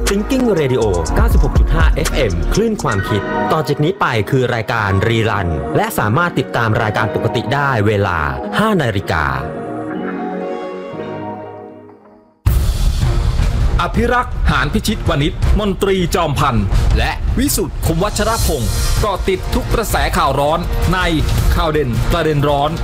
Thinking Radio 96.5 FM คลื่นความคิดต่อจากนี้ไปคือรายการรีรันและสามารถติดตามรายการปกติได้เวลา 5 นาฬิกาอภิรักษ์หานพิชิตวณิชมนตรีจอมพันธ์และวิสุทธิ์คมวัชรพงศ์เกาะติดทุกกระแสข่าวร้อนในข่าวเด่นประเด็นร้อน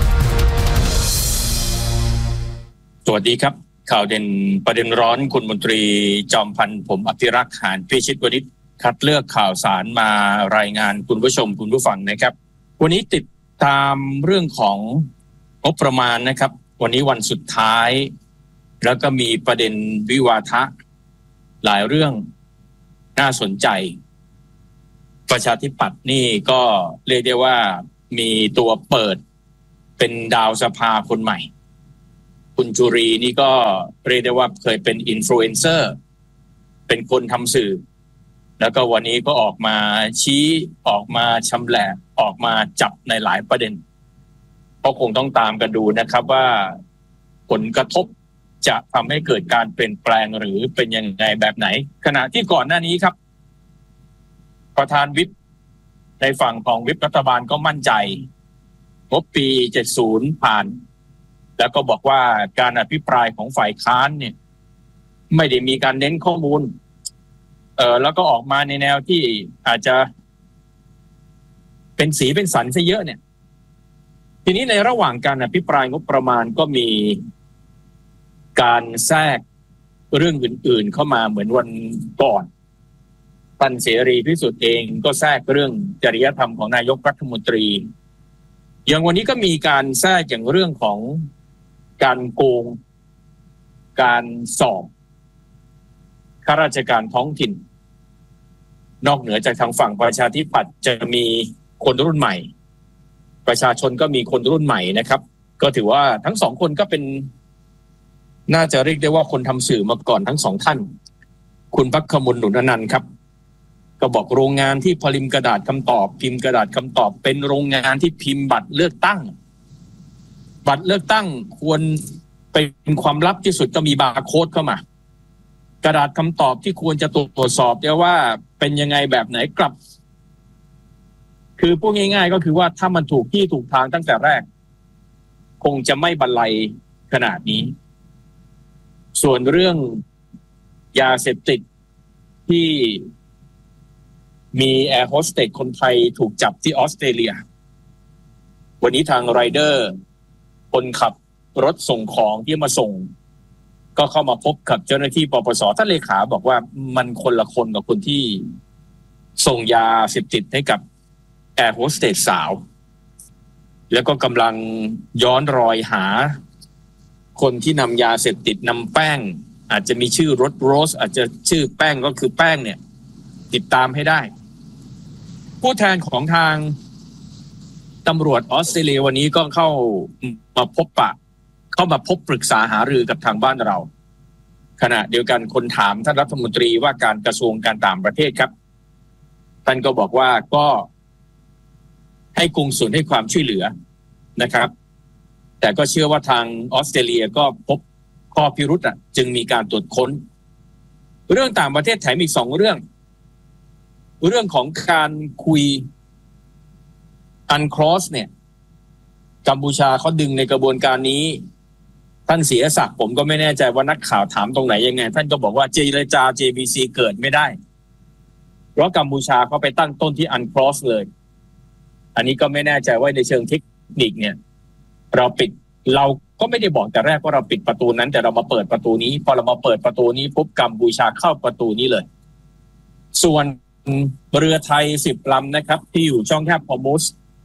สวัสดีครับข่าวเด่นประเด็นร้อนคุณมนตรีจอมพันธ์ผมอภิรักษ์หานพิชิตวณิชคัดเลือกข่าวสารมารายงานคุณผู้ชมคุณผู้ฟังนะครับวันนี้ติดตามเรื่องของงบประมาณนะครับวันนี้วันสุดท้ายแล้วก็มีประเด็นวิวาทะหลายเรื่องน่าสนใจประชาธิปัตย์นี่ก็เรียกได้ว่ามีตัวเปิดเป็นดาวสภาคนใหม่คุณจุรีนี่ก็เรียกได้ว่าเคยเป็นอินฟลูเอนเซอร์เป็นคนทำสื่อแล้วก็วันนี้ก็ออกมาชี้ออกมาชำแหละออกมาจับในหลายประเด็นก็คงต้องตามกันดูนะครับว่าผลกระทบจะทำให้เกิดการเปลี่ยนแปลงหรือเป็นยังไงแบบไหนขณะที่ก่อนหน้านี้ครับประธานวิปในฝั่งของวิปรัฐบาลก็มั่นใจงบปี70ผ่านแล้วก็บอกว่าการอภิปรายของฝ่ายค้านเนี่ยไม่ได้มีการเน้นข้อมูลแล้วก็ออกมาในแนวที่อาจจะเป็นสีเป็นสันซะเยอะเนี่ยทีนี้ในระหว่างการอภิปรายงบประมาณก็มีการแทรกเรื่องอื่นๆเข้ามาเหมือนวันก่อนท่านเสรีพิสุทธิ์เองก็แทรกเรื่องจริยธรรมของนายกรัฐมนตรีอย่างวันนี้ก็มีการแทรกอย่างเรื่องของการโกงการสอบข้าราชการท้องถิ่นนอกเหนือจากทางฝั่งประชาธิปัตย์จะมีคนรุ่นใหม่ประชาชนก็มีคนรุ่นใหม่นะครับก็ถือว่าทั้งสองคนก็เป็นน่าจะเรียกได้ว่าคนทำสื่อมาก่อนทั้งสองท่านคุณภักขมล หนุนอนันต์ครับก็บอกโรงงานที่ผลิตกระดาษคำตอบพิมพ์กระดาษคำตอบเป็นโรงงานที่พิมพ์บัตรเลือกตั้งบัตรเลือกตั้งควรเป็นความลับที่สุดก็มีบาร์โค้ดเข้ามากระดาษคำตอบที่ควรจะตรวจสอบเนี่ยว่าเป็นยังไงแบบไหนกลับคือพูดง่ายๆก็คือว่าถ้ามันถูกที่ถูกทางตั้งแต่แรกคงจะไม่บรรลัยขนาดนี้ส่วนเรื่องยาเสพติดที่มีแอร์โฮสเตสคนไทยถูกจับที่ออสเตรเลียวันนี้ทางไรเดอร์คนขับรถส่งของที่มาส่งก็เข้ามาพบกับเจ้าหน้าที่ปปส.ท่านเลขาบอกว่ามันคนละคนกับคนที่ส่งยาเสพติดให้กับแอร์โฮสเตสสาวแล้วก็กำลังย้อนรอยหาคนที่นำยาเสพติดนำแป้งอาจจะมีชื่อรถโรสอาจจะชื่อแป้งก็คือแป้งเนี่ยติดตามให้ได้ผู้แทนของทางตำรวจออสเตรเลียวันนี้ก็เข้ามาพบปรึกษาหารือกับทางบ้านเราขณะเดียวกันคนถามท่านรัฐมนตรีว่าการกระทรวงการต่างประเทศครับท่านก็บอกว่าก็ให้กงสุลให้ความช่วยเหลือนะครับแต่ก็เชื่อว่าทางออสเตรเลียก็พบข้อพิรุธจึงมีการตรวจค้นเรื่องต่างประเทศแถมอีก2เรื่องของการคุยอันครอสเนี่ยกัมพูชาเขาดึงในกระบวนการนี้ท่านเสียศักดิ์ผมก็ไม่แน่ใจว่านักข่าวถามตรงไหนยังไงท่านก็บอกว่าเจรจา JBC เกิดไม่ได้เพราะกัมพูชาเขาไปตั้งต้นที่อันครอสเลยอันนี้ก็ไม่แน่ใจว่าในเชิงเทคนิคเนี่ยเราก็ไม่ได้บอกแต่แรกว่าเราปิดประตูนั้นแต่เรามาเปิดประตูนี้พอเรามาเปิดประตูนี้ปุ๊บกัมพูชาเข้าประตูนี้เลยส่วนเรือไทย10 ลำนะครับที่อยู่ช่องแคบฮอร์มุส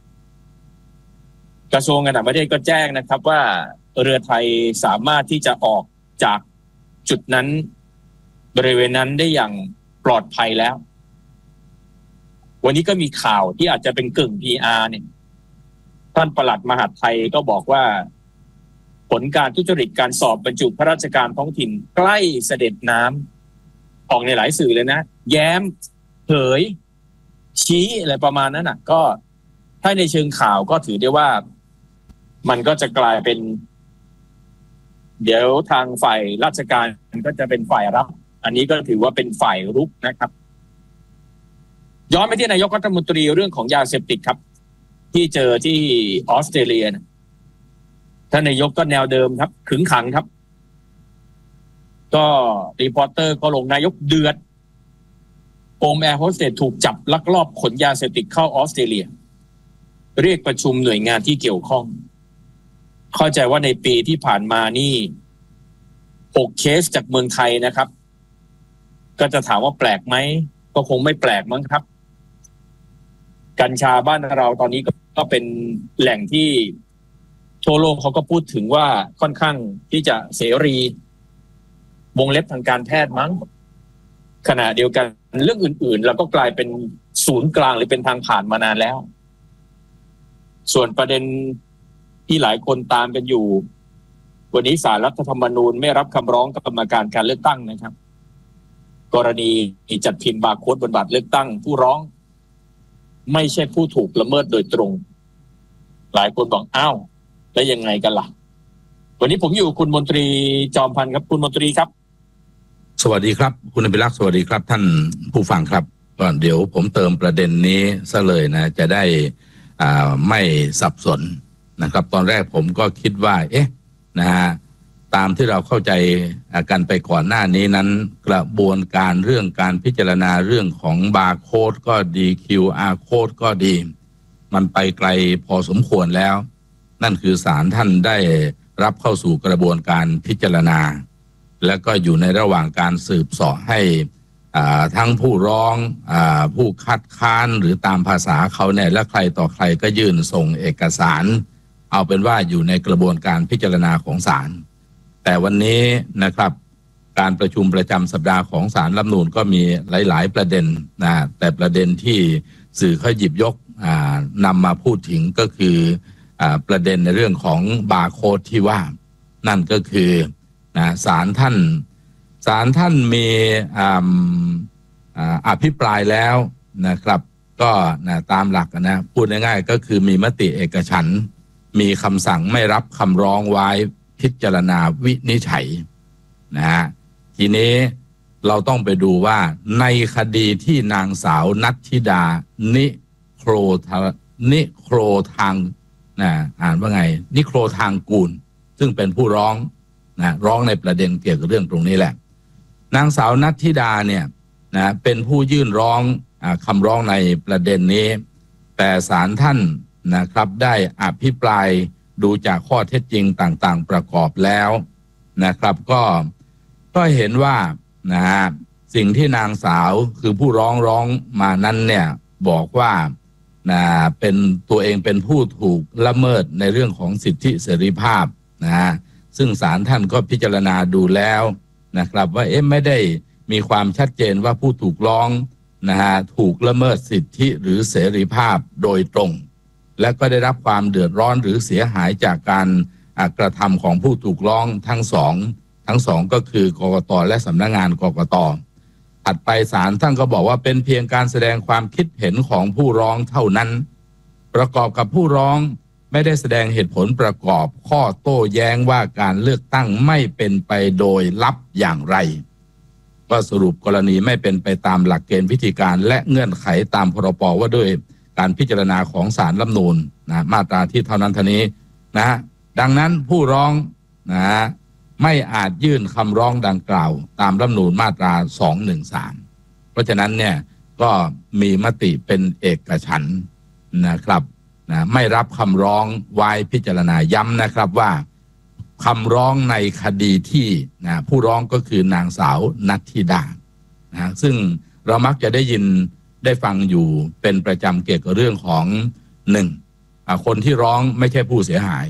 กระทรวงการต่างประเทศก็แจ้งนะครับว่าเรือไทยสามารถที่จะออกจากจุดนั้นบริเวณนั้นได้อย่างปลอดภัยแล้ววันนี้ก็มีข่าวที่อาจจะเป็นกึ่ง PR เนี่ยท่านปลัดมหาดไทยก็บอกว่าผลการทุจริตการสอบบรรจุข้าราชการท้องถิ่นใกล้เสด็จน้ำออกในหลายสื่อเลยนะแย้มเผยชี้อะไรประมาณนั้นก็ถ้าในเชิงข่าวก็ถือได้ว่ามันก็จะกลายเป็น เดี๋ยวทางฝ่ายราชการก็จะเป็นฝ่ายรับอันนี้ก็ถือว่าเป็นฝ่ายรุกนะครับย้อนไปที่นายกรัฐมนตรีเรื่องของยาเสพติดครับที่เจอที่ออสเตรเลียท่านนายกก็แนวเดิมครับขึงขังครับก็รีพอร์เตอร์ก็ลงนายกเดือดโอมแอร์โฮสเตสถูกจับลักลอบขนยาเสพติดเข้าออสเตรเลียเรียกประชุมหน่วยงานที่เกี่ยวข้องเข้าใจว่าในปีที่ผ่านมานี่6เคสจากเมืองไทยนะครับก็จะถามว่าแปลกไหมก็คงไม่แปลกมั้งครับกัญชาบ้านเราตอนนี้ก็เป็นแหล่งที่ทั่วโลกเขาก็พูดถึงว่าค่อนข้างที่จะเสรีวงเล็บทางการแพทย์มั้งขณะเดียวกันเรื่องอื่นๆเราก็กลายเป็นศูนย์กลางหรือเป็นทางผ่านมานานแล้วส่วนประเด็นที่หลายคนตามกันอยู่วันนี้ศาลรัฐธรรมนูญไม่รับคำร้องกรรมการการเลือกตั้งนะครับกรณีจัดพิมพ์บาร์โค้ดบนบัตรเลือกตั้งผู้ร้องไม่ใช่ผู้ถูกละเมิดโดยตรงหลายคนบอกอ้าวแล้วยังไงกันล่ะวันนี้ผมอยู่คุณมนตรีจอมพันธ์ครับคุณมนตรีครับสวัสดีครับคุณอภิรักษ์สวัสดีครับท่านผู้ฟังครับก็เดี๋ยวผมเติมประเด็นนี้ซะเลยนะจะได้ไม่สับสนนะครับตอนแรกผมก็คิดว่านะฮะตามที่เราเข้าใจกันไปก่อนหน้านี้นั้นกระบวนการเรื่องการพิจารณาเรื่องของบาร์โค้ดก็ดี QR โค้ดก็ดีมันไปไกลพอสมควรแล้วนั่นคือศาลท่านได้รับเข้าสู่กระบวนการพิจารณาและก็อยู่ในระหว่างการสืบเสาะให้ทั้งผู้ร้องผู้คัดค้านหรือตามภาษาเขาเนี่ยและใครต่อใครก็ยื่นส่งเอกสารเอาเป็นว่าอยู่ในกระบวนการพิจารณาของศาลแต่วันนี้นะครับการประชุมประจำสัปดาห์ของศาลรัฐธรรมนูญก็มีหลายๆประเด็นนะแต่ประเด็นที่สื่อเขาหยิบยกนำมาพูดถึงก็คือประเด็นในเรื่องของบาร์โค้ดที่ว่านั่นก็คือศาลท่านมีอภิปรายแล้วนะครับก็ตามหลักนะพูดง่ายๆก็คือมีมติเอกฉันท์มีคำสั่งไม่รับคำร้องไว้พิจารณาวินิจฉัยนะฮะทีนี้เราต้องไปดูว่าในคดีที่นางสาวนัทธิดานิโครทางอ่านว่าไงนิโครทางกูลซึ่งเป็นผู้ร้องร้องในประเด็นเกี่ยวกับเรื่องตรงนี้แหละนางสาวนัทธิดาเนี่ยเป็นผู้ยื่นร้องคำร้องในประเด็นนี้แต่ศาลท่านนะครับได้อภิปรายดูจากข้อเท็จจริงต่างๆประกอบแล้วนะครับก็เห็นว่าสิ่งที่นางสาวคือผู้ร้องมานั้นเนี่ยบอกว่าเป็นตัวเองเป็นผู้ถูกละเมิดในเรื่องของสิทธิเสรีภาพซึ่งศาลท่านก็พิจารณาดูแล้วนะครับว่าไม่ได้มีความชัดเจนว่าผู้ถูกร้องถูกละเมิดสิทธิหรือเสรีภาพโดยตรงและก็ได้รับความเดือดร้อนหรือเสียหายจากการกระทำของผู้ถูกร้องทั้งสองก็คือกกต.และสำนักงานกกต.ถัดไปศาลท่านก็บอกว่าเป็นเพียงการแสดงความคิดเห็นของผู้ร้องเท่านั้นประกอบกับผู้ร้องไม่ได้แสดงเหตุผลประกอบข้อโต้แย้งว่าการเลือกตั้งไม่เป็นไปโดยลับอย่างไรก็สรุปกรณีไม่เป็นไปตามหลักเกณฑ์วิธีการและเงื่อนไขตามพรบว่าด้วยการพิจารณาของศาลรัฐธรรมนูญมาตราที่เท่านั้นเท่านี้ดังนั้นผู้ร้องไม่อาจยื่นคำร้องดังกล่าวตามรัฐธรรมนูญมาตรา213เพราะฉะนั้นเนี่ยก็มีมติเป็นเอกฉันท์นะครับไม่รับคำร้องไว้พิจารณาย้ำนะครับว่าคำร้องในคดีที่ผู้ร้องก็คือนางสาวนัทธิดาซึ่งเรามักจะได้ฟังอยู่เป็นประจำเกี่ยวกับเรื่องของ1คนที่ร้องไม่ใช่ผู้เสียหาย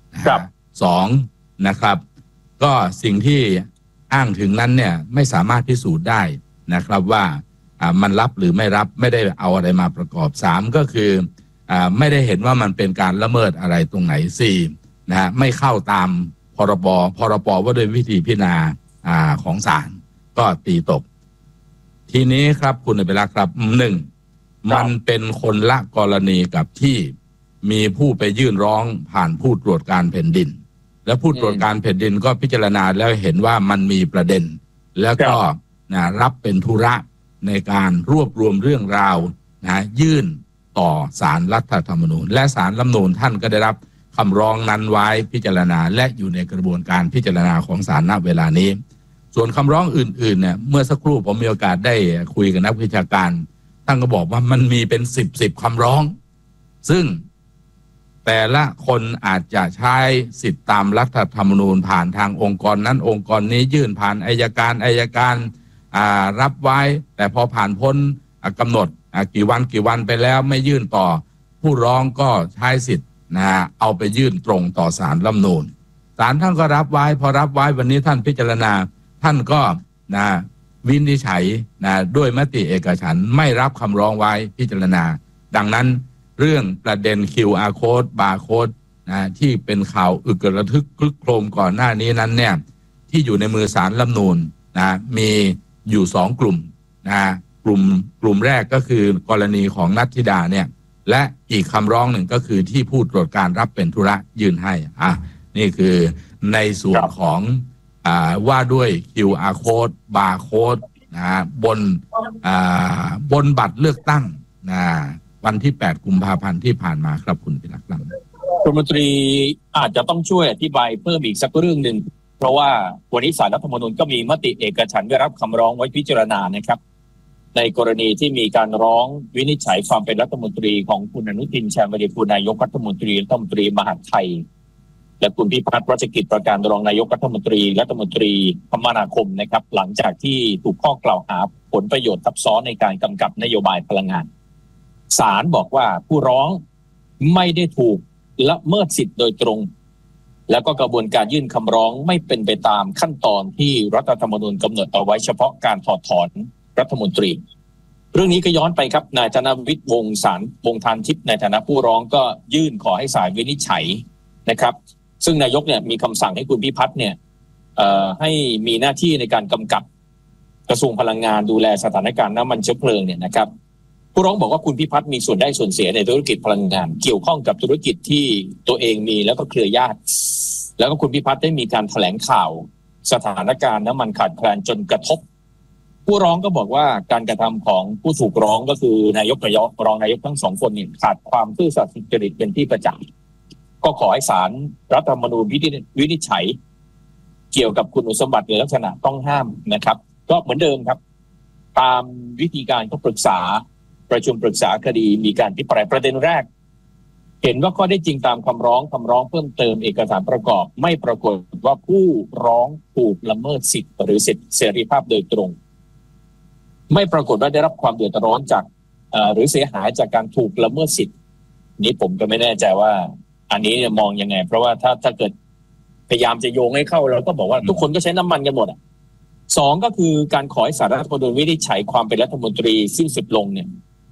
2นะครับก็สิ่งที่อ้างถึงนั้นเนี่ยไม่สามารถพิสูจน์ได้นะครับว่ามันรับหรือไม่รับไม่ได้เอาอะไรมาประกอบ3ก็คือไม่ได้เห็นว่ามันเป็นการละเมิดอะไรตรงไหน4ไม่เข้าตามพรบว่าด้วยวิธีพิจารณาของศาลก็ตีตกทีนี้ครับคุณอภิรักษ์ครับมันเป็นคนละกรณีกับที่มีผู้ไปยื่นร้องผ่านผู้ตรวจการแผ่นดินและผู้ตรวจการแผ่นดินก็พิจารณาแล้วเห็นว่ามันมีประเด็นแล้วก็รับเป็นธุระในการรวบรวมเรื่องราวยื่นต่อศาลรัฐธรรมนูญและศาลรัฐธรรมนูญท่านก็ได้รับคำร้องนั้นไว้พิจารณาและอยู่ในกระบวนการพิจารณาของศาลณเวลานี้ส่วนคำร้องอื่นๆเนี่ยเมื่อสักครู่ผมมีโอกาสได้คุยกับนักวิชาการท่านก็บอกว่ามันมีเป็น10คำร้องซึ่งแต่ละคนอาจจะใช้สิทธิตามรัฐธรรมนูญผ่านทางองค์กรนั้นองค์กรนี้ยื่นผ่านอัยการรับไว้แต่พอผ่านพ้นกำหนดกี่วันไปแล้วไม่ยื่นต่อผู้ร้องก็ใช้สิทธิ์เอาไปยื่นตรงต่อศาลรัฐธรรมนูญศาลท่านก็รับไว้พอรับไว้วันนี้ท่านพิจารณาท่านก็วินิจฉัยด้วยมติเอกฉันท์ไม่รับคำร้องไว้พิจารณาดังนั้นเรื่องประเด็น QR code barcode ที่เป็นข่าวอึกระทึกคลึกโครมก่อนหน้านี้นั้นเนี่ยที่อยู่ในมือศาลรัฐธรรมนูญมีอยู่2กลุ่มกลุ่มแรกก็คือกรณีของนัทธิดาเนี่ยและอีกคำร้องหนึ่งก็คือที่ผู้ตรวจการรับเป็นธุระยื่นให้นี่คือในส่วนของว่าด้วย QR code barcode บนบัตรเลือกตั้งวันที่8กุมภาพันธ์ที่ผ่านมาครับคุณพิรักษ์ครับคุณมนตรีอาจจะต้องช่วยอธิบายเพิ่มอีกสักเรื่องหนึ่งเพราะว่าวันนี้ศาลรัฐธรรมนูญก็มีมติเอกฉันท์ได้รับคำร้องไว้พิจารณานะครับในกรณีที่มีการร้องวินิจฉัยความเป็นรัฐมนตรีของคุณอนุทินชาญวิรุฬนายกรัฐมนตรีมหาดไทยและคุณพิพัฒน์รัชกิจประการรองนายกรัฐมนตรีคมนาคมนะครับหลังจากที่ถูกข้อกล่าวหาผลประโยชน์ทับซ้อนในการกำกับนโยบายพลังงานศาลบอกว่าผู้ร้องไม่ได้ถูกละเมิดสิทธิ์โดยตรงแล้วก็กระบวนการยื่นคำร้องไม่เป็นไปตามขั้นตอนที่รัฐธรรมนูญกำหนดเอาไว้เฉพาะการถอดถอนรัฐมนตรีเรื่องนี้ก็ย้อนไปครับนายธนวิทย์วงศ์ทานทิพย์ในฐานะผู้ร้องก็ยื่นขอให้ศาลวินิจฉัยนะครับซึ่งนายกเนี่ยมีคำสั่งให้คุณพิพัฒน์เนี่ยให้มีหน้าที่ในการกำกับกระทรวงพลังงานดูแลสถานการณ์น้ำมันเชื้อเพลิงเนี่ยนะครับผู้ร้องบอกว่าคุณพิพัฒน์มีส่วนได้ส่วนเสียในธุรกิจพลังงานเกี่ยวข้องกับธุรกิจที่ตัวเองมีแล้วก็เครือญาติแล้วก็คุณพิพัฒน์ได้มีการแถลงข่าวสถานการณ์น้ำมันขาดแคลนจนกระทบผู้ร้องก็บอกว่าการกระทำของผู้ถูกร้องก็คือนายกกับรองนายกทั้ง2คนเนี่ยขาดความซื่อสัตย์สุจริตเป็นที่ประจักษ์ก็ขอให้ศาลรัฐธรรมนูญวินิจฉัยเกี่ยวกับคุณสมบัติในลักษณะต้องห้ามนะครับก็เหมือนเดิมครับตามวิธีการก็ประชุมปรึกษาคดีมีการพิจารณาประเด็นแรกเห็นว่าข้อได้จริงตามคำร้องเพิ่มเติมเอกสารประกอบไม่ปรากฏว่าผู้ร้องถูกละเมิดสิทธิหรือสิทธิเสรีภาพโดยตรงไม่ปรากฏว่าได้รับความเดือดร้อนจากหรือเสียหายจากการถูกละเมิดสิทธินี้ผมก็ไม่แน่ใจว่าอันนี้มองยังไงเพราะว่าถ้าเกิดพยายามจะโยงให้เข้าเราก็บอกว่าทุกคนก็ใช้น้ำมันกันหมด2ก็คือการขอให้ศาลรัฐธรรมนูญวินิจฉัยความเป็นรัฐมนตรีสิ้นสุดลงเนี่ย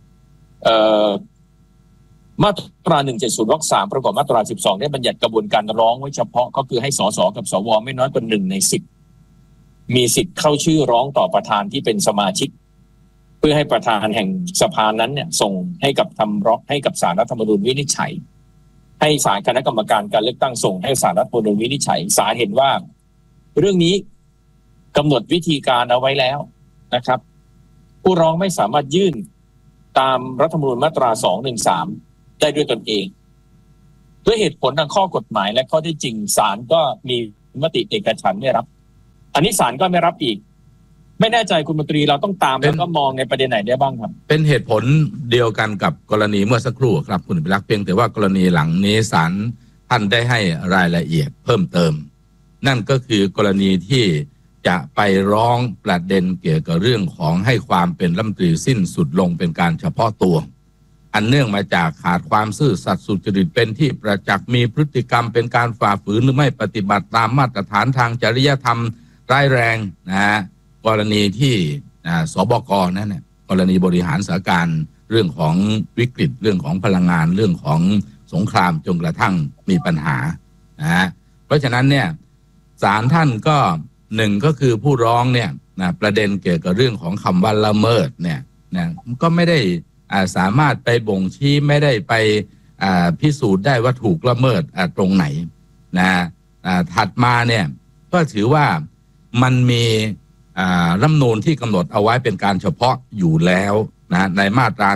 มาตรา170วรรค3ประกอบมาตรา12ได้บัญญัติกระบวนการร้องไว้เฉพาะก็คือให้สสกับสวไม่น้อยกว่า1ใน10มีสิทธิ์เข้าชื่อร้องต่อประธานที่เป็นสมาชิกเพื่อให้ประธานแห่งสภานั้นเนี่ยส่งให้กับให้กับศาลรัฐธรรมนูญวินิจฉัยให้ศาลคณะกรรมการการเลือกตั้งส่งให้ศาลรัฐธรรมนูญวินิจฉัยศาลเห็นว่าเรื่องนี้กำหนดวิธีการเอาไว้แล้วนะครับผู้ร้องไม่สามารถยื่นตามรัฐธรรมนูญมาตรา213ได้ด้วยตนเองด้วยเหตุผลทางข้อกฎหมายและข้อเท็จจริงศาลก็มีมติเอกฉันท์ไม่รับอันนี้ศาลก็ไม่รับอีกไม่แน่ใจคุณมนตรีเราต้องตามแล้วก็มองในประเด็นไหนได้บ้างครับเป็นเหตุผลเดียวกันกับกรณีเมื่อสักครู่ครับคุณพิรักษ์เพียงแต่ว่ากรณีหลังนี้ศาลท่านได้ให้รายละเอียดเพิ่มเติมนั่นก็คือกรณีที่จะไปร้องประเด็นเกี่ยวกับเรื่องของให้ความเป็นรัฐมนตรีสิ้นสุดลงเป็นการเฉพาะตัวอันเนื่องมาจากขาดความซื่อสัตย์สุจริตเป็นที่ประจักษ์มีพฤติกรรมเป็นการฝ่าฝืนหรือไม่ปฏิบัติตามมาตรฐานทางจริยธรรมร้ายแรงกรณีที่สบกนั่นเนี่ยกรณีบริหารสถานการณ์เรื่องของวิกฤตเรื่องของพลังงานเรื่องของสงครามจนกระทั่งมีปัญหาเพราะฉะนั้นเนี่ยศาลท่านก็1ก็คือผู้ร้องเนี่ยประเด็นเกี่ยวกับเรื่องของคำว่าละเมิดเนี่ยก็ไม่ได้สามารถไปบ่งชี้ไม่ได้ไปพิสูจน์ได้ว่าถูกละเมิดตรงไหนถัดมาเนี่ยก็ถือว่ามันมีรัฐธรรมนูญที่กำหนดเอาไว้เป็นการเฉพาะอยู่แล้วนะในมาตรา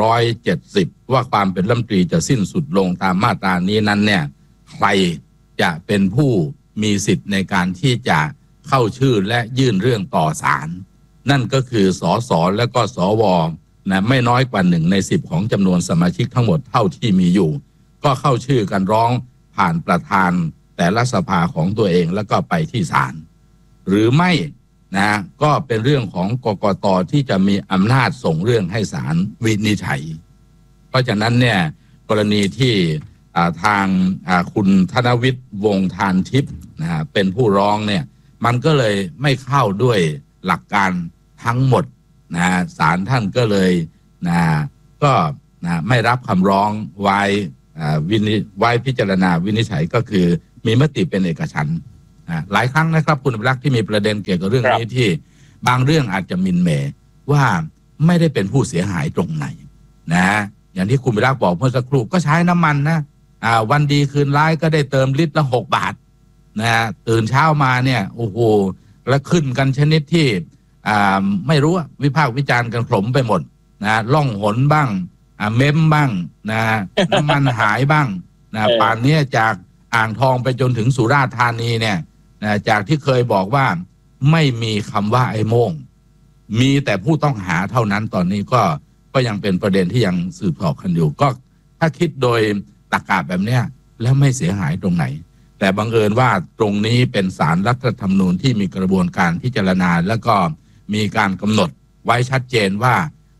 170ว่าความเป็นรัฐมนตรีจะสิ้นสุดลงตามมาตรานี้นั้นเนี่ยใครจะเป็นผู้มีสิทธิ์ในการที่จะเข้าชื่อและยื่นเรื่องต่อศาลนั่นก็คือสสและก็สวนะไม่น้อยกว่า1 ใน 10ของจำนวนสมาชิกทั้งหมดเท่าที่มีอยู่ก็เข้าชื่อกันร้องผ่านประธานแต่ละสภาของตัวเองแล้วก็ไปที่ศาลหรือไม่นะก็เป็นเรื่องของกกต.ที่จะมีอำนาจส่งเรื่องให้ศาลวินิจฉัยเพราะฉะนั้นเนี่ยกรณีที่ทางคุณธนวิทย์วงศ์ทานทิพย์นะเป็นผู้ร้องเนี่ยมันก็เลยไม่เข้าด้วยหลักการทั้งหมดนะศาลท่านก็เลยนะก็นะไม่รับคำร้องไว้พิจารณาวินิจฉัยก็คือมีมติเป็นเอกฉันท์หลายครั้งนะครับคุณอภิรักษ์ที่มีประเด็นเกี่ยวกับเรื่องนี้ที่บางเรื่องอาจจะมินเมย์ว่าไม่ได้เป็นผู้เสียหายตรงไหนนะอย่างที่คุณอภิรักษ์บอกเมื่อสักครู่ก็ใช้น้ำมันนะวันดีคืนร้ายก็ได้เติมลิตรละ6 บาทนะตื่นเช้ามาเนี่ยโอ้โหแล้วขึ้นกันชนิดที่ไม่รู้วิพากษ์วิจารณ์กันขลมไปหมดนะล่องหนบ้างเม้มบ้างนะน้ำมันหายบ้างนะป่านนี้จากอ่างทองไปจนถึงสุราษฎร์ธานีเนี่ยนะจากที่เคยบอกว่าไม่มีคำว่าไอ้โม่งมีแต่ผู้ต้องหาเท่านั้นตอนนี้ก็ยังเป็นประเด็นที่ยังสืบสอบกันอยู่ก็ถ้าคิดโดยตรรกะแบบเนี้ยแล้วไม่เสียหายตรงไหนแต่บังเอิญว่าตรงนี้เป็นศาลรัฐธรรมนูญที่มีกระบวนการพิจารณาแล้วก็มีการกำหนดไว้ชัดเจนว่า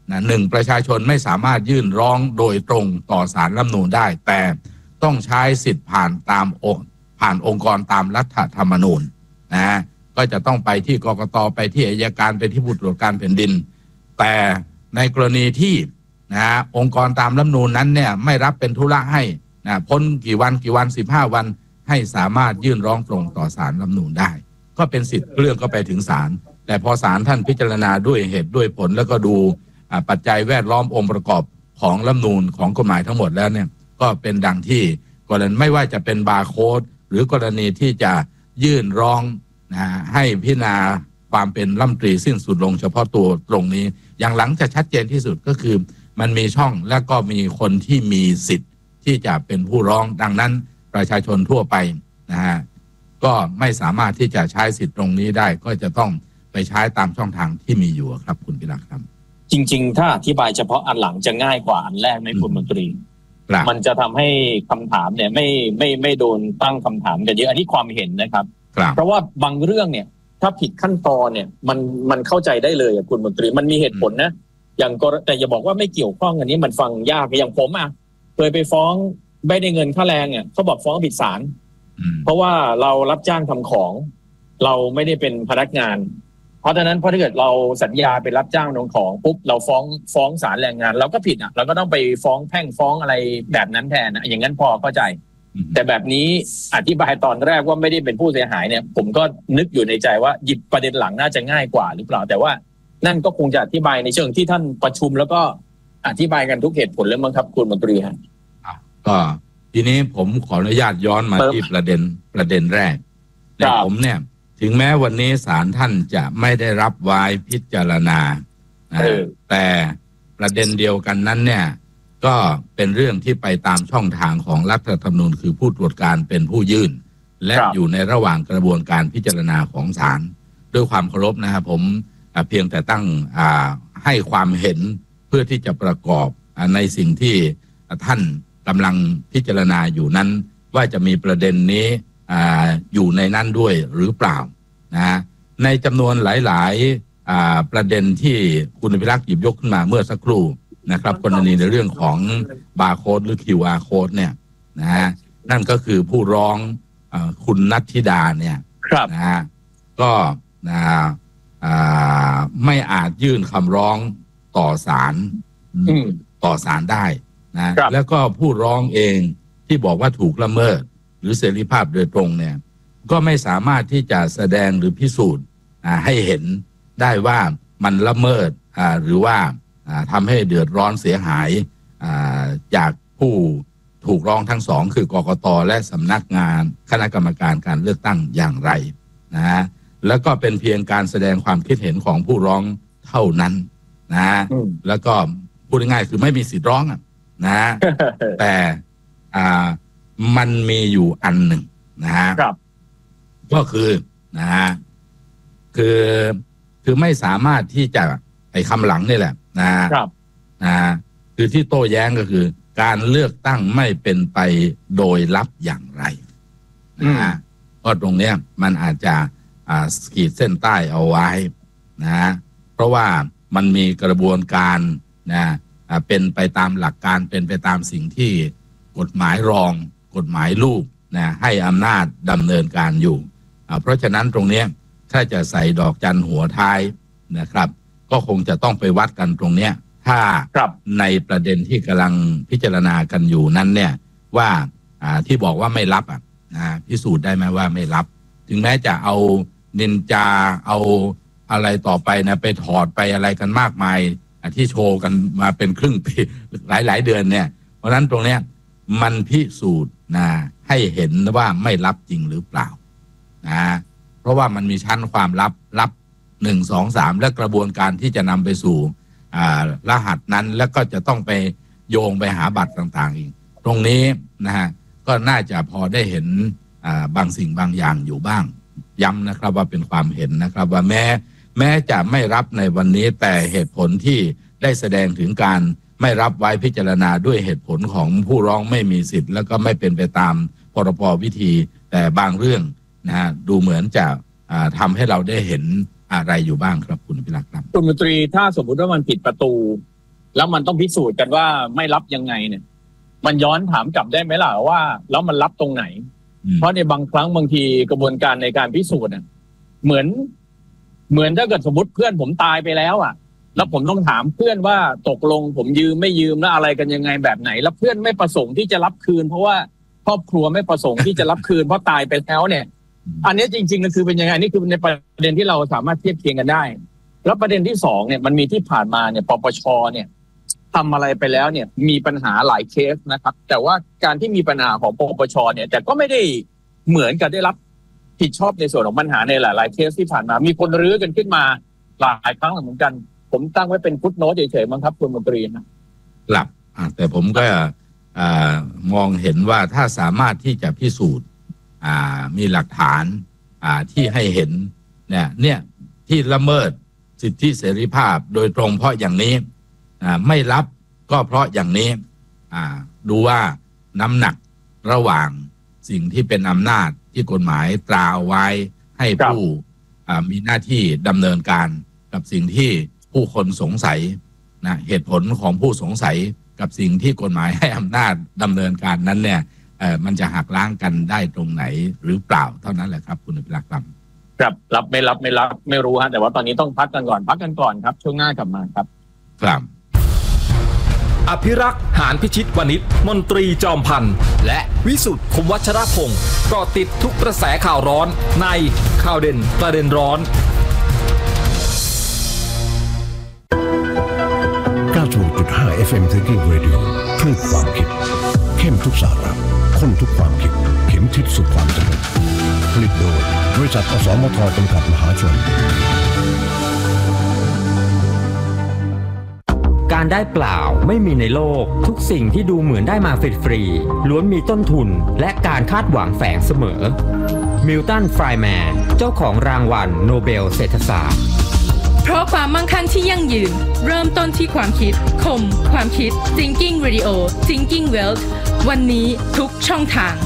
1ประชาชนไม่สามารถยื่นร้องโดยตรงต่อศาลรัฐธรรมนูญได้แต่ต้องใช้สิทธิ์ผ่านองค์กรตามรัฐธรรมนูญนะก็จะต้องไปที่กกต.ไปที่อัยการไปที่ผู้ตรวจการแผ่นดินแต่ในกรณีที่องค์กรตามรัฐธรรมนูญนั้นเนี่ยไม่รับเป็นธุระให้พ้นกี่วัน15 วันให้สามารถยื่นร้องตรงต่อศาลรัฐธรรมนูญได้ก็เป็นสิทธิ์เรื่องก็ไปถึงศาลแต่พอศาลท่านพิจารณาด้วยเหตุด้วยผลแล้วก็ดูปัจจัยแวดล้อมองค์ประกอบของรัฐธรรมนูญของกฎหมายทั้งหมดแล้วเนี่ยก็เป็นดังที่กรณีไม่ว่าจะเป็นบาร์โค้ดหรือกรณีที่จะยื่นร้องให้พิจารณาความเป็นรัฐมนตรีสิ้นสุดลงเฉพาะตัวตรงนี้อย่างหลังจะชัดเจนที่สุดก็คือมันมีช่องและก็มีคนที่มีสิทธิ์ที่จะเป็นผู้ร้องดังนั้นประชาชนทั่วไปก็ไม่สามารถที่จะใช้สิทธิ์ตรงนี้ได้ก็จะต้องไปใช้ตามช่องทางที่มีอยู่ครับคุณพิรักษ์ครับจริงๆถ้าอธิบายเฉพาะอันหลังจะง่ายกว่าอันแรกไหมคุณมนตรีมันจะทำให้คำถามเนี่ยไม่โดนตั้งคำถามกันเยอะอันนี้ความเห็นนะครับเพราะว่าบางเรื่องเนี่ยถ้าผิดขั้นตอนเนี่ยมันเข้าใจได้เลยคุณมนตรีมันมีเหตุผลนะอย่างแต่อย่าบอกว่าไม่เกี่ยวข้องอันนี้มันฟังยากอย่างผมเคยไปฟ้องไม่ได้เงินค่าแรงเขาบอกฟ้องผิดศาลเพราะว่าเรารับจ้างทำของเราไม่ได้เป็นพนักงานเพราะฉะนั้นถ้าเกิดเราสัญญาเป็นรับจ้างทำของปุ๊บเราฟ้องศาลแรงงานเราก็ผิดเราก็ต้องไปฟ้องแพ่งฟ้องอะไรแบบนั้นแทนอย่างนั้นพอเข้าใจแต่แบบนี้อธิบายตอนแรกว่าไม่ได้เป็นผู้เสียหายเนี่ยผมก็นึกอยู่ในใจว่าหยิบประเด็นหลังน่าจะง่ายกว่าหรือเปล่าแต่ว่านั่นก็คงจะอธิบายในเชิงที่ท่านประชุมแล้วก็อธิบายกันทุกเหตุผลเลยมั้งครับคุณมนตรีฮะก็ทีนี้ผมขออนุญาตย้อนมาที่ประเด็นแรกแต่ผมเนี่ยถึงแม้วันนี้ศาลท่านจะไม่ได้รับไว้พิจารณาแต่ประเด็นเดียวกันนั้นเนี่ยก็เป็นเรื่องที่ไปตามช่องทางของรัฐธรรมนูญคือผู้ตรวจการเป็นผู้ยื่นและอยู่ในระหว่างกระบวนการพิจารณาของศาลด้วยความเคารพนะครับผมเพียงแต่ตั้งให้ความเห็นเพื่อที่จะประกอบในสิ่งที่ท่านกำลังพิจารณาอยู่นั้นว่าจะมีประเด็นนี้อยู่ในนั้นด้วยหรือเปล่าในจำนวนหลายประเด็นที่คุณพิรักษ์หยิบยกขึ้นมาเมื่อสักครู่นะครับกรณีในเรื่องของบาร์โค้ดหรือ QR code เนี่ยนั่นก็คือผู้ร้องคุณณัฐธิดาเนี่ยก็ไม่อาจยื่นคำร้องต่อศาลได้แล้วก็ผู้ร้องเองที่บอกว่าถูกละเมิดหรือเสรีภาพโดยตรงเนี่ยก็ไม่สามารถที่จะแสดงหรือพิสูจน์ให้เห็นได้ว่ามันละเมิดหรือว่าทำให้เดือดร้อนเสียหายจากผู้ถูกร้องทั้งสองคือกกต.และสำนักงานคณะกรรมการการเลือกตั้งอย่างไรแล้วก็เป็นเพียงการแสดงความคิดเห็นของผู้ร้องเท่านั้นนะแล้วก็พูดง่ายๆคือไม่มีสิทธิ์ร้องนะ แต่มันมีอยู่อันหนึ่งนะฮะก็คือนะฮะคือไม่สามารถที่จะไอ้คำหลังนี่แหละคือที่โต้แย้งก็คือการเลือกตั้งไม่เป็นไปโดยลับอย่างไรนะฮะก็ตรงเนี้ยมันอาจจะขีดเส้นใต้เอาไว้นะเพราะว่ามันมีกระบวนการนะเป็นไปตามหลักการเป็นไปตามสิ่งที่กฎหมายรองกฎหมายลูกนะให้อำนาจดำเนินการอยู่เพราะฉะนั้นตรงนี้ถ้าจะใส่ดอกจันหัวท้ายนะครับก็คงจะต้องไปวัดกันตรงเนี้ยถ้าในประเด็นที่กำลังพิจารณากันอยู่นั้นเนี่ยว่าที่บอกว่าไม่รับพิสูจน์ได้ไหมว่าไม่รับถึงแม้จะเอานินจาเอาอะไรต่อไปนะไปถอดไปอะไรกันมากมายที่โชว์กันมาเป็นครึ่งปีหลายเดือนเนี่ยเพราะฉะนั้นตรงเนี้ยมันพิสูจน์ให้เห็นว่าไม่รับจริงหรือเปล่าเพราะว่ามันมีชั้นความลับ1 2 3และกระบวนการที่จะนำไปสู่รหัสนั้นแล้วก็จะต้องไปโยงไปหาบัตรต่างๆอีกตรงนี้นะฮะก็น่าจะพอได้เห็นบางสิ่งบางอย่างอยู่บ้างย้ำนะครับว่าเป็นความเห็นนะครับว่าแม้จะไม่รับในวันนี้แต่เหตุผลที่ได้แสดงถึงการไม่รับไว้พิจารณาด้วยเหตุผลของผู้ร้องไม่มีสิทธิ์แล้วก็ไม่เป็นไปตามพรบวิธีแต่บางเรื่องนะดูเหมือนจะทำให้เราได้เห็นอะไรอยู่บ้างครับคุณพิรักษ์ครับคุณมนตรีถ้าสมมติว่ามันผิดประตูแล้วมันต้องพิสูจน์กันว่าไม่รับยังไงเนี่ยมันย้อนถามกลับได้ไหมล่ะว่าแล้วมันรับตรงไหนเพราะในบางครั้งบางทีกระบวนการในการพิสูจน์เหมือนถ้าเกิดสมมติเพื่อนผมตายไปแล้วแล้วผมต้องถามเพื่อนว่าตกลงผมยืมไม่ยืมแล้วอะไรกันยังไงแบบไหนแล้วเพื่อนไม่ประสงค์ที่จะรับคืนเพราะว่าครอบครัวไม่ประสงค์ที่จะรับคืนเพราะตายไปแล้วเนี่ยอันนี้จริงๆก็คือเป็นยังไงนี่คือในประเด็นที่เราสามารถเทียบเคียงกันได้แล้วประเด็นที่2เนี่ยมันมีที่ผ่านมาเนี่ยปปชเนี่ยทำอะไรไปแล้วเนี่ยมีปัญหาหลายเคสนะครับแต่ว่าการที่มีปัญหาของปปชเนี่ยแต่ก็ไม่ได้เหมือนกับได้รับผิดชอบในส่วนของปัญหาในหลายๆเคสที่ผ่านมามีคนรื้อกันขึ้นมาหลายครั้งเหมือนกันผมตั้งไว้เป็นฟุตโน้ตเฉยๆมั้งครับคุณมนตรีนะครับแต่ผมก็มองเห็นว่าถ้าสามารถที่จะพิสูจน์มีหลักฐานที่ให้เห็นเนี่ยที่ละเมิดสิทธิเสรีภาพโดยตรงเพราะอย่างนี้ไม่รับก็เพราะอย่างนี้ดูว่าน้ำหนักระหว่างสิ่งที่เป็นอำนาจที่กฎหมายตราเอาไว้ให้ผู้มีหน้าที่ดำเนินการกับสิ่งที่ผู้คนสงสัยเหตุผลของผู้สงสัยกับสิ่งที่กฎหมายให้อำนาจดำเนินการนั้นเนี่ยมันจะหักล้างกันได้ตรงไหนหรือเปล่าเท่านั้นแหละครับคุณอภิรักษ์ครับรับไม่รู้ฮะแต่ว่าตอนนี้ต้องพักกันก่อนครับช่วงหน้ากลับมาครับครับอภิรักษ์หานพิชิตวณิชมนตรีจอมพันธ์และวิสุทธิ์คมวัชรพงศ์ก็ติดทุกกระแสข่าวร้อนในข่าวเด่นประเด็นร้อน 96.5 FM Thinking Radio คลื่นความคิดเข้มทุกสาระข้นทุกความคิดเข็มทิศสู่ความเจริญผลิตโดยบริษัทอสมทจำกัดมหาชนการได้เปล่าไม่มีในโลกทุกสิ่งที่ดูเหมือนได้มาฟรีๆล้วนมีต้นทุนและการคาดหวังแฝงเสมอมิลตัน ไฟร์แมนเจ้าของรางวัลโนเบลเศรษฐศาสตร์เพราะความมั่งคั่งที่ยั่งยืนเริ่มต้นที่ความคิดคมความคิด Thinking Radio Thinking Wealth วันนี้ทุกช่องทาง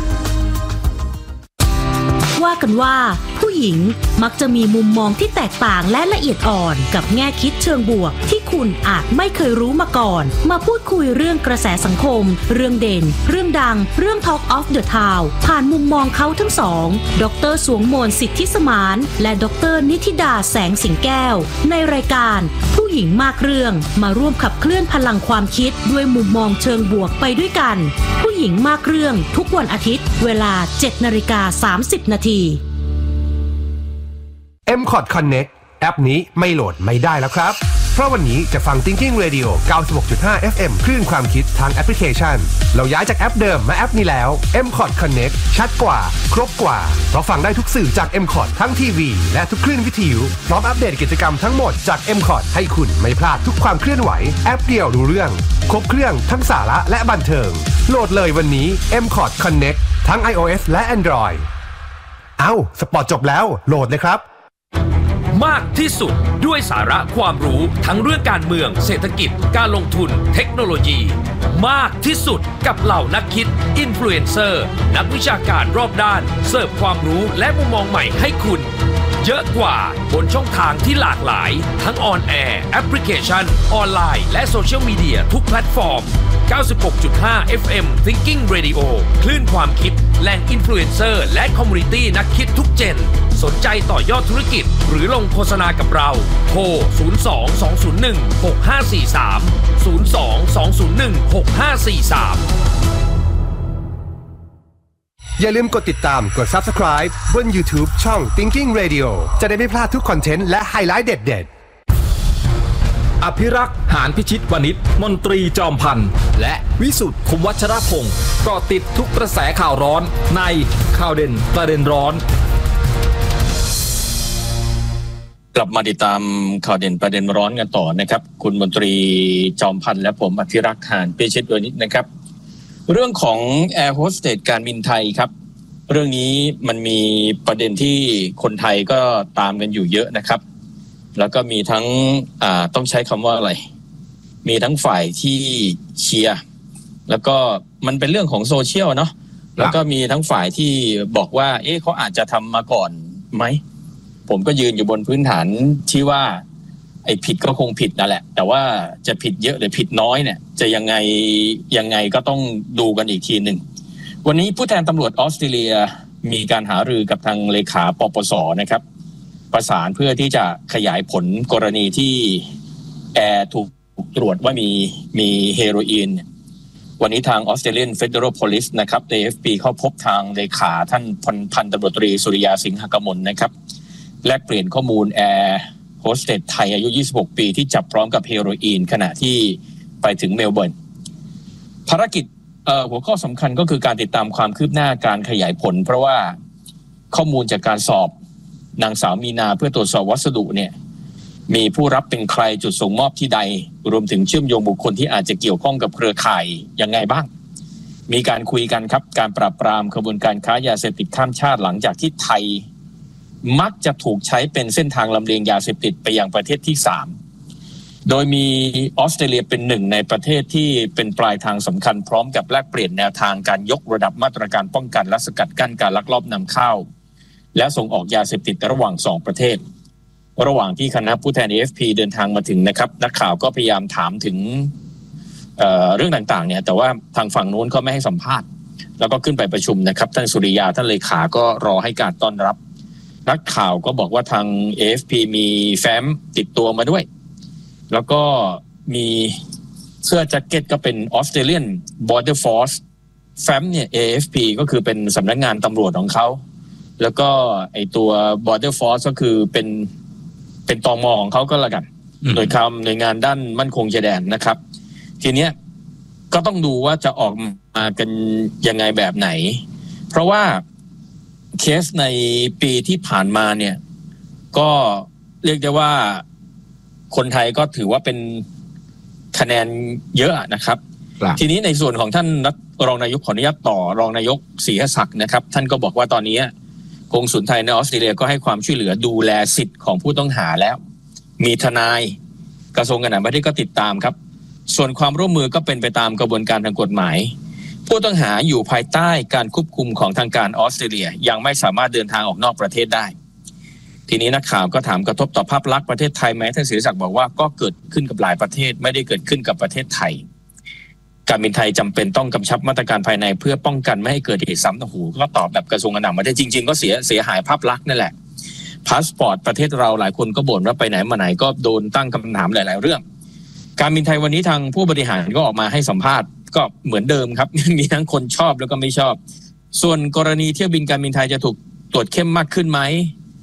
ว่ากันว่าผู้หญิงมักจะมีมุมมองที่แตกต่างและละเอียดอ่อนกับแง่คิดเชิงบวกที่คุณอาจไม่เคยรู้มาก่อนมาพูดคุยเรื่องกระแสสังคมเรื่องเด่นเรื่องดังเรื่อง Talk of the Town ผ่านมุมมองเขาทั้งสองดร.สวงมนต์สิทธิสมานและดร.นิธิดาแสงสิงแก้วในรายการผู้หญิงมากเรื่องมาร่วมขับเคลื่อนพลังความคิดด้วยมุมมองเชิงบวกไปด้วยกันผู้หญิงมากเรื่องทุกวันอาทิตย์เวลา 7:30 นาที MCOT Connect แอปนี้ไม่โหลดไม่ได้แล้วครับเพราะวันนี้จะฟัง Thinking Radio 96.5 FM คลื่นความคิดทางแอปพลิเคชันเราย้ายจากแอปเดิมมาแอปนี้แล้ว M-Cod Connect ชัดกว่าครบกว่าเพราะฟังได้ทุกสื่อจาก M-Cod ทั้งทีวีและทุกคลื่นวิทยุพร้อมอัปเดตกิจกรรมทั้งหมดจาก M-Cod ให้คุณไม่พลาดทุกความเคลื่อนไหวแอปเดียวรู้เรื่องครบเครื่องทั้งสาระและบันเทิงโหลดเลยวันนี้ M-Cod Connect ทั้ง iOS และ Android สปอร์ตจบแล้วโหลดเลยครับมากที่สุดด้วยสาระความรู้ทั้งเรื่องการเมืองเศรษฐกิจการลงทุนเทคโนโลยีมากที่สุดกับเหล่านักคิดอินฟลูเอนเซอร์นักวิชาการรอบด้านเสิร์ฟความรู้และมุมมองใหม่ให้คุณเยอะกว่าบนช่องทางที่หลากหลายทั้งออนแอร์แอปพลิเคชันออนไลน์และโซเชียลมีเดียทุกแพลตฟอร์ม 96.5 FM Thinking Radio คลื่นความคิดแหล่งอินฟลูเอนเซอร์และคอมมูนิตี้นักคิดทุกเจนสนใจต่อยอดธุรกิจหรือลงโฆษณากับเราโทร 02-201-6543 02-201-6543 อย่าลืมกดติดตามกด Subscribe บน YouTube ช่อง Thinking Radio จะได้ไม่พลาดทุกคอนเทนต์และไฮไลท์เด็ดอภิรักษ์หานพิชิตวณิชมนตรีจอมพันธ์และวิสุทธิ์คมวัชรพงศ์เกาะติดทุกกระแสข่าวร้อนในข่าวเด่นประเด็นร้อนกลับมาติดตามข่าวเด่นประเด็นร้อนกันต่อนะครับคุณมนตรีจอมพันธ์และผมอภิรักษ์หานพิชิตวณิชนะครับเรื่องของแอร์โฮสเตสการบินไทยครับเรื่องนี้มันมีประเด็นที่คนไทยก็ตามกันอยู่เยอะนะครับแล้วก็มีทั้งต้องใช้คำว่าอะไรมีทั้งฝ่ายที่เชียร์แล้วก็มันเป็นเรื่องของโซเชียลเนาะแล้วก็มีทั้งฝ่ายที่บอกว่าเขาอาจจะทำมาก่อนไหมผมก็ยืนอยู่บนพื้นฐานที่ว่าไอ้ผิดก็คงผิดนั่นแหละแต่ว่าจะผิดเยอะหรือผิดน้อยเนี่ยจะยังไงก็ต้องดูกันอีกทีหนึ่งวันนี้ผู้แทนตำรวจออสเตรเลียมีการหารือกับทางเลขาปปส.นะครับประสานเพื่อที่จะขยายผลกรณีที่แอร์ถูกตรวจว่ามีเฮโรอีนวันนี้ทาง Australian Federal Police นะครับ AFP เข้าพบทางเลขาท่านพันตำรวจตรีสุริยาสิงหกมลนะครับแลกเปลี่ยนข้อมูลแอร์โฮสเตสไทยอายุ26ปีที่จับพร้อมกับเฮโรอีนขณะที่ไปถึงเมลเบิร์นภารกิจหัวข้อสำคัญก็คือการติดตามความคืบหน้าการขยายผลเพราะว่าข้อมูลจากการสอบนางสาวมีนาเพื่อตรวจสอบวัสดุเนี่ยมีผู้รับเป็นใครจุดส่งมอบที่ใดรวมถึงเชื่อมโยงบุคคลที่อาจจะเกี่ยวข้องกับเครือข่ายยังไงบ้างมีการคุยกันครับการปราบปรามขบวนการค้ายาเสพติดข้ามชาติหลังจากที่ไทยมักจะถูกใช้เป็นเส้นทางลำเลียงยาเสพติดไปยังประเทศที่3โดยมีออสเตรเลียเป็นหนึ่งในประเทศที่เป็นปลายทางสำคัญพร้อมกับแลกเปลี่ยนแนวทางการยกระดับมาตรการป้องกันและสกัดกั้นการลักลอบนำเข้าและส่งออกยาเสพติดระหว่าง2ประเทศระหว่างที่คณะผู้แทน AFP เดินทางมาถึงนะครับนักข่าวก็พยายามถามถึงเรื่องต่างๆเนี่ยแต่ว่าทางฝั่งนู้นเขาไม่ให้สัมภาษณ์แล้วก็ขึ้นไปประชุมนะครับท่านสุริยาท่านเลขาก็รอให้การต้อนรับนักข่าวก็บอกว่าทาง AFP มีแฟ้มติดตัวมาด้วยแล้วก็มีเสื้อแจ็คเก็ตก็เป็น Australian Border Force แฟ้มเนี่ย AFP ก็คือเป็นสำนักงานตำรวจของเขาแล้วก็ไอตัว Border Force ก็คือเป็นตม.ของเขาก็แล้วกันโดยหน่วยงานด้านมั่นคงชายแดนนะครับทีเนี้ยก็ต้องดูว่าจะออกมากันยังไงแบบไหนเพราะว่าเคสในปีที่ผ่านมาเนี่ยก็เรียกได้ว่าคนไทยก็ถือว่าเป็นคะแนนเยอะนะครับทีนี้ในส่วนของท่านรองนายกขออนุญาตต่อรองนายกศรีศักดิ์นะครับท่านก็บอกว่าตอนนี้กงสุลไทยในออสเตรเลียก็ให้ความช่วยเหลือดูแลสิทธิ์ของผู้ต้องหาแล้วมีทนายกระทรวงการต่างประเทศก็ติดตามครับส่วนความร่วมมือก็เป็นไปตามกระบวนการทางกฎหมายผู้ต้องหาอยู่ภายใต้การควบคุมของทางการออสเตรเลียยังไม่สามารถเดินทางออกนอกประเทศได้ทีนี้นักข่าวก็ถามกระทบต่อภาพลักษณ์ประเทศไทยไหมท่านศรีศักดิ์บอกว่าก็เกิดขึ้นกับหลายประเทศไม่ได้เกิดขึ้นกับประเทศไทยการบินไทยจำเป็นต้องกำชับมาตรการภายในเพื่อป้องกันไม่ให้เกิดเหตุซ้ำโอ้โหก็ตอบแบบกระทรวงการต่างประเทศจริงๆก็เสียหายภาพลักษณ์นั่นแหละพาสปอร์ตประเทศเราหลายคนก็บ่นว่าไปไหนมาไหนก็โดนตั้งคำถามหลายๆเรื่องการบินไทยวันนี้ทางผู้บริหารก็ออกมาให้สัมภาษณ์ก็เหมือนเดิมครับมีทั้งคนชอบแล้วก็ไม่ชอบส่วนกรณีเที่ยวบินการบินไทยจะถูกตรวจเข้มมากขึ้นไหม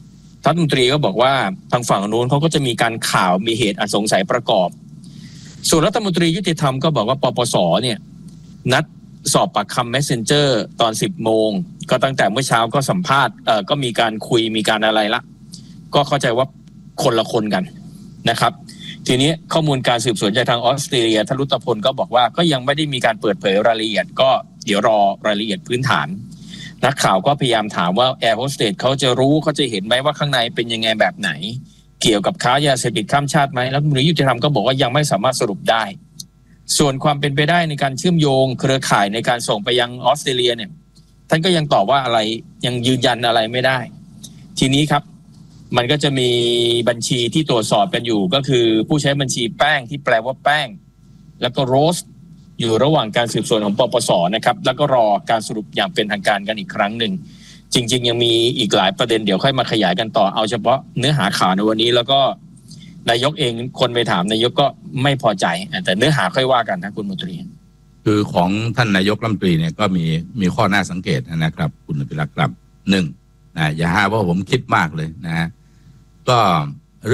รัฐมนตรีก็บอกว่าทางฝั่งนู้นเขาก็จะมีการข่าวมีเหตุอันสงสัยประกอบส่วนรัฐมนตรียุติธรรมก็บอกว่าปปสเนี่ยนัดสอบปากคำ Messenger ตอน 10 โมงก็ตั้งแต่เมื่อเช้าก็สัมภาษณ์ก็มีการคุยมีการอะไรละก็เข้าใจว่าคนละคนกันนะครับทีนี้ข้อมูลการสืบสวนจากทางออสเตรเลียท่านรุตพลก็บอกว่าก็ยังไม่ได้มีการเปิดเผยรายละเอียดก็เดี๋ยวรอรายละเอียดพื้นฐานนักข่าวก็พยายามถามว่าแอร์โฮสเตสเขาจะรู้เขาจะเห็นไหมว่าข้างในเป็นยังไงแบบไหนเกี่ยวกับค้ายาเสพติดข้ามชาติไหมแล้วรัฐมนตรียุติธรรมก็บอกว่ายังไม่สามารถสรุปได้ส่วนความเป็นไปได้ในการเชื่อมโยงเครือข่ายในการส่งไปยังออสเตรเลียเนี่ยท่านก็ยังตอบว่าอะไรยังยืนยันอะไรไม่ได้ทีนี้ครับมันก็จะมีบัญชีที่ตรวจสอบกันอยู่ก็คือผู้ใช้บัญชีแป้งที่แปลว่าแป้งแล้วก็โรสอยู่ระหว่างการสืบสวนของปปสนะครับแล้วก็รอการสรุปอย่างเป็นทางการกันอีกครั้งหนึ่งจริงๆยังมีอีกหลายประเด็นเดี๋ยวค่อยมาขยายกันต่อเอาเฉพาะเนื้อหาข่าวในวันนี้แล้วก็นายกเองคนไปถามนายกก็ไม่พอใจแต่เนื้อหาค่อยว่ากันนะคุณมนตรีคือของท่านนายกรัฐมนตรีเนี่ยก็มีข้อน่าสังเกตนะครับคุณอภิรักษ์ครับ1อย่าหาว่าผมคิดมากเลยนะก็